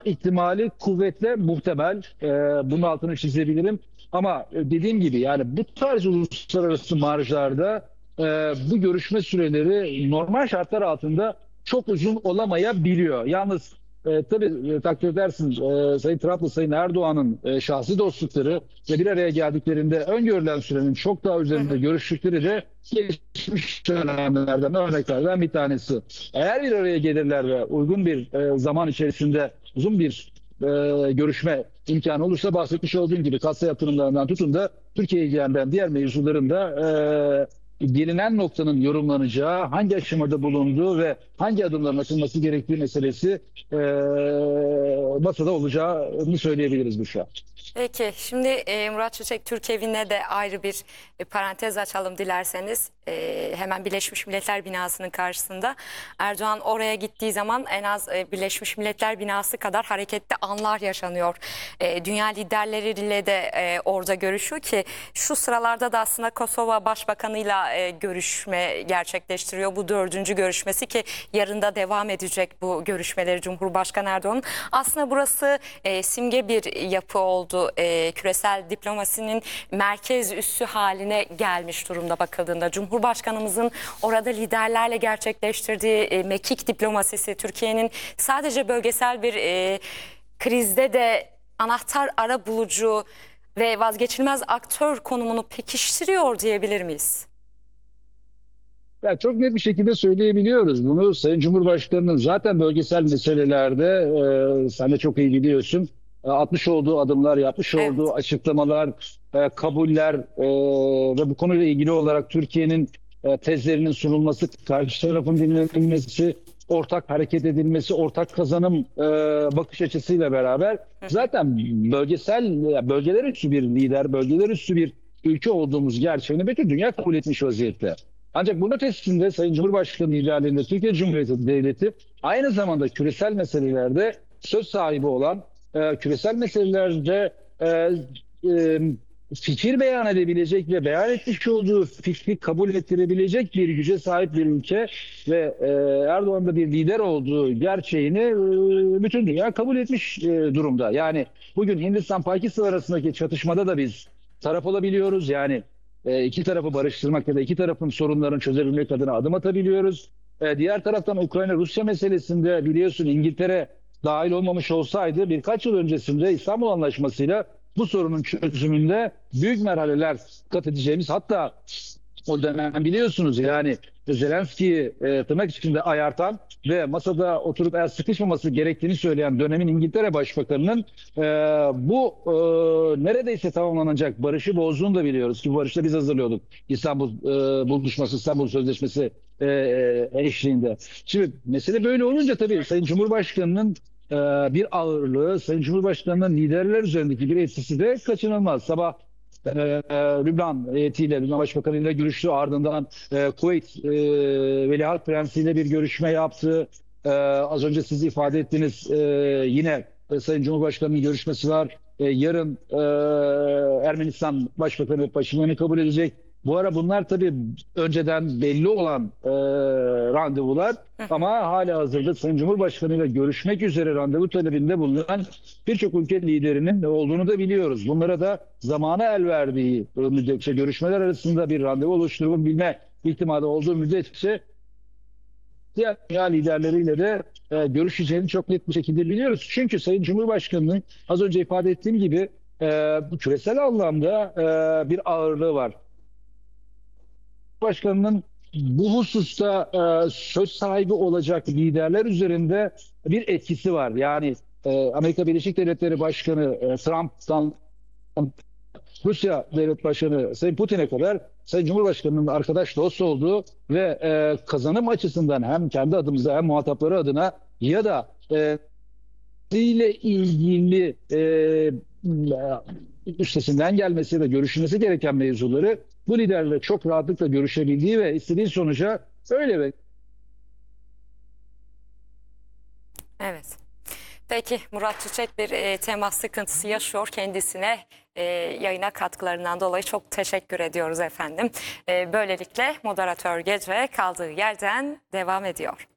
ihtimali kuvvetle muhtemel. Bunun altını çizebilirim. Ama dediğim gibi yani bu tarz uluslararası marjlarda bu görüşme süreleri normal şartlar altında çok uzun olamayabiliyor. Yalnız tabii takdir edersiniz Sayın Trump'la Sayın Erdoğan'ın şahsi dostlukları ve bir araya geldiklerinde öngörülen sürenin çok daha Hı üzerinde hı. görüştükleri de geçmiş dönemlerden örneklerden bir tanesi. Eğer bir araya gelirler ve uygun bir zaman içerisinde uzun bir görüşme imkanı olursa bahsetmiş olduğum gibi kasa yatırımlarından tutun da Türkiye'yi ilgilendiren diğer mevzuların da gelinen noktanın yorumlanacağı, hangi aşamada bulunduğu ve hangi adımların atılması gerektiği meselesi masada olacağını söyleyebiliriz bu şu an. Peki şimdi Murat Çiçek Türk Evi'ne de ayrı bir parantez açalım dilerseniz. Hemen Birleşmiş Milletler binasının karşısında Erdoğan oraya gittiği zaman en az Birleşmiş Milletler binası kadar hareketli anlar yaşanıyor. Dünya liderleriyle de orada görüşüyor ki şu sıralarda da aslında Kosova Başbakanı'yla görüşme gerçekleştiriyor. Bu dördüncü görüşmesi ki yarın da devam edecek bu görüşmeleri Cumhurbaşkanı Erdoğan'ın. Aslında burası simge bir yapı oldu. Küresel diplomasinin merkez üssü haline gelmiş durumda bakıldığında. Cumhurbaşkanımızın orada liderlerle gerçekleştirdiği mekik diplomasisi Türkiye'nin sadece bölgesel bir krizde de anahtar arabulucu ve vazgeçilmez aktör konumunu pekiştiriyor diyebilir miyiz? Ya çok net bir şekilde söyleyebiliyoruz bunu. Sayın Cumhurbaşkanı'nın zaten bölgesel meselelerde sen de çok iyi biliyorsun. Atmış olduğu adımlar, yapmış olduğu Evet. açıklamalar, kabuller ve bu konuyla ilgili olarak Türkiye'nin tezlerinin sunulması, karşı tarafın dinlenilmesi, ortak hareket edilmesi, ortak kazanım bakış açısıyla beraber zaten bölgeler üstü bir lider, bölgeler üstü bir ülke olduğumuz gerçeğini bütün dünya kabul etmiş vaziyette. Ancak bunun ötesinde Sayın Cumhurbaşkanı liderliğinde Türkiye Cumhuriyeti Devleti aynı zamanda küresel meselelerde söz sahibi olan, küresel meselelerde e, fikir beyan edebilecek ve beyan etmiş olduğu fikri kabul ettirebilecek bir güce sahip bir ülke ve Erdoğan da bir lider olduğu gerçeğini bütün dünya kabul etmiş durumda. Yani bugün Hindistan-Pakistan arasındaki çatışmada da biz taraf olabiliyoruz. Yani iki tarafı barıştırmak ya da iki tarafın sorunlarını çözebilmek adına adım atabiliyoruz. Diğer taraftan Ukrayna-Rusya meselesinde biliyorsun İngiltere dahil olmamış olsaydı birkaç yıl öncesinde İstanbul Anlaşması'yla bu sorunun çözümünde büyük merhaleler kat edeceğimiz, hatta o dönem biliyorsunuz yani Zelenski'yi tırnak içinde ayartan ve masada oturup el sıkışmaması gerektiğini söyleyen dönemin İngiltere Başbakanı'nın bu neredeyse tamamlanacak barışı bozduğunu da biliyoruz ki bu barışta biz hazırlıyorduk. İstanbul Buluşması, İstanbul Sözleşmesi eşliğinde. Şimdi mesele böyle olunca tabii Sayın Cumhurbaşkanı'nın bir ağırlığı, Sayın Cumhurbaşkanı'nın liderler üzerindeki bir etkisi de kaçınılmaz. Sabah Lübnan heyetiyle, Lübnan Başbakanı ile görüştü. Ardından Kuveyt Veliaht Prensi ile bir görüşme yaptı. Az önce siz ifade ettiniz. Yine Sayın Cumhurbaşkanı'nın görüşmesi var. Yarın Ermenistan Başbakanı Paşinyan'ı kabul edecek. Bu ara bunlar tabii önceden belli olan randevular ama hala hazırda Sayın Cumhurbaşkanı ile görüşmek üzere randevu talebinde bulunan birçok ülke liderinin olduğunu da biliyoruz. Bunlara da zamana el verdiği müddetçe görüşmeler arasında bir randevu oluşturabilme ihtimali olduğu müddetçe diğer dünya liderleriyle de görüşeceğini çok net bir şekilde biliyoruz. Çünkü Sayın Cumhurbaşkanı'nın az önce ifade ettiğim gibi bu küresel anlamda bir ağırlığı var. Başkanının bu hususta söz sahibi olacak liderler üzerinde bir etkisi var. Yani Amerika Birleşik Devletleri Başkanı Trump'tan Rusya Devlet Başkanı Sayın Putin'e kadar Sayın Cumhurbaşkanı'nın arkadaş dost olduğu ve kazanım açısından hem kendi adımıza hem muhatapları adına ya da ile ilgili üstesinden gelmesi ve görüşülmesi gereken mevzuları bu liderle çok rahatlıkla görüşebildiği ve istediği sonuca öyle ve Evet. Peki Murat Çiçek bir temas sıkıntısı yaşıyor kendisine yayına katkılarından dolayı çok teşekkür ediyoruz efendim. Böylelikle moderatör Gece kaldığı yerden devam ediyor.